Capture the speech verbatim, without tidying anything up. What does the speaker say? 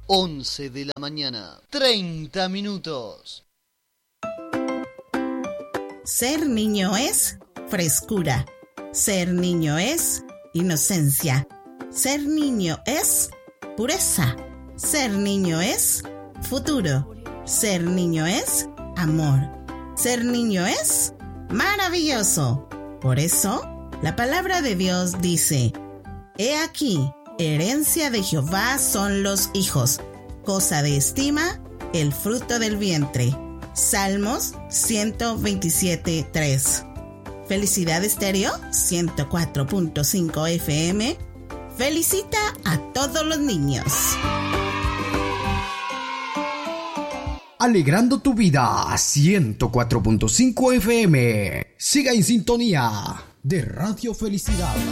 once de la mañana, treinta minutos. Ser niño es frescura. Ser niño es inocencia. Ser niño es pureza. Ser niño es futuro. Ser niño es amor. Ser niño es maravilloso. Por eso, la palabra de Dios dice: He aquí, herencia de Jehová son los hijos, cosa de estima el fruto del vientre. Salmos ciento veintisiete, tres. Felicidad Estéreo ciento cuatro punto cinco F M felicita a todos los niños. Alegrando tu vida, ciento cuatro punto cinco F M. Siga en sintonía de Radio Felicidad.